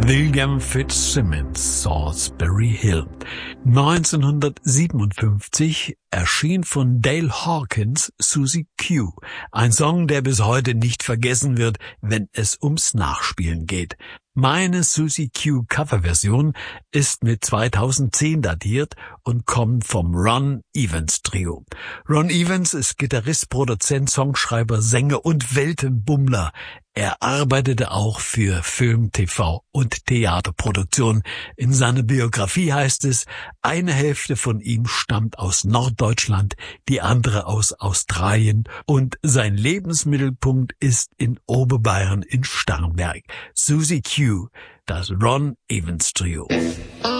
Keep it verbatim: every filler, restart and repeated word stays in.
William Fitzsimmons, Salisbury Hill. neunzehnhundertsiebenundfünfzig erschien von Dale Hawkins Susie Q, ein Song, der bis heute nicht vergessen wird, wenn es ums Nachspielen geht. Meine Susie Q Coverversion ist mit zweitausendzehn datiert und kommt vom Ron Evans Trio. Ron Evans ist Gitarrist, Produzent, Songschreiber, Sänger und Weltenbummler. Er arbeitete auch für Film, T V und Theaterproduktion. In seiner Biografie heißt es, eine Hälfte von ihm stammt aus Norddeutschland, die andere aus Australien und sein Lebensmittelpunkt ist in Oberbayern in Starnberg. Susie Q, das Ron Evans Trio.